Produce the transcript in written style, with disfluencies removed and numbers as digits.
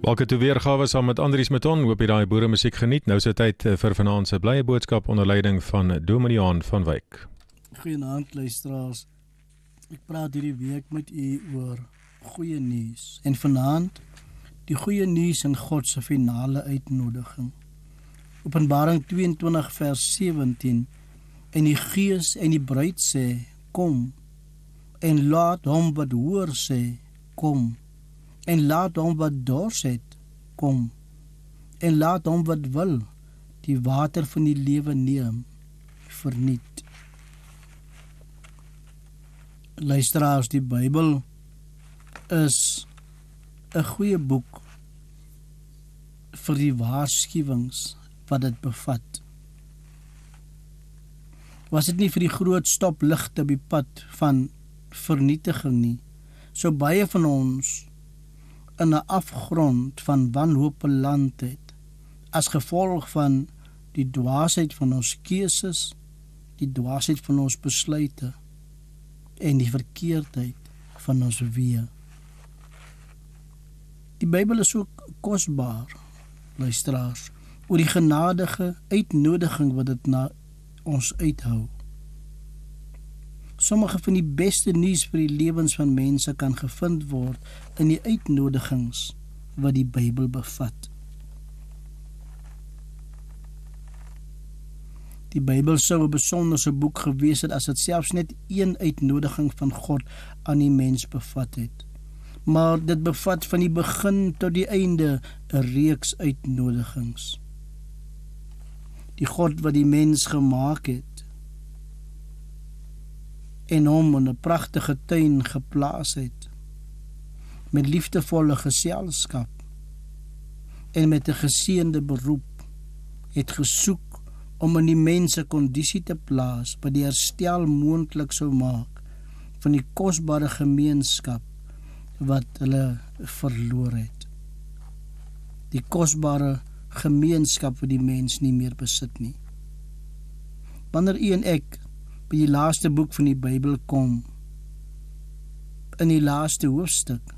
Welke toe weergawe saam met Andries Meton, hoop jy daai boere musiek geniet. Nou is dit tyd vir vanaand se blye boodskap onder leiding van Dominee Jan van Wyk. Goeienaand luisteraars. Ek praat hierdie week met u oor goeie nuus. En vanaand die goeie nuus in God se finale uitnodiging. Openbaring 22 vers 17. En die Gees en die bruid sê, kom. En laat hom wat hoor sê, kom. En laat hom wat dors het, kom. En laat hom wat wil, die water van die lewe neem, verniet. Luisteraars, die Bybel is 'n goeie boek vir die waarskuwings wat dit bevat. Was dit nie vir die groot stopligte op die pad van vernietiging nie, so baie van ons in 'n afgrond van wanhoop beland het, as gevolg van die dwaasheid van ons keuses, die dwaasheid van ons besluite en die verkeerdheid van ons weë. Die Bybel is ook kosbaar, luisteraars, oor die genadige uitnodiging wat dit na ons uithou. Sommige van die beste nuus vir die lewens van mense kan gevind word in die uitnodigings wat die Bybel bevat. Die Bybel sou 'n besondere boek gewees het as dit selfs net een uitnodiging van God aan die mens bevat het. Maar dit bevat van die begin tot die einde 'n reeks uitnodigings. Die God wat die mens gemaak het en hom in 'n pragtige tuin geplaas het, met liefdevolle geselskap en met 'n geseënde beroep, het gesoek om in die mens 'n kondisie te plaas wat die herstel moontlik sou maak van die kosbare gemeenskap wat hulle verloor het. Die kosbare gemeenskap wat die mens nie meer besit nie. Wanneer u en ek by die laaste boek van die Bybel kom, in die laaste hoofstuk,